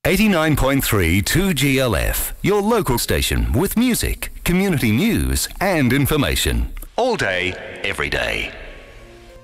89.3 2GLF, your local station with music, community news and information. All day, every day.